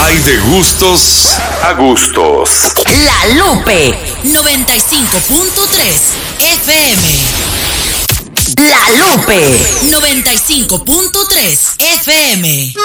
Hay de gustos a gustos. La Lupe 95.3 FM. La Lupe 95.3 FM.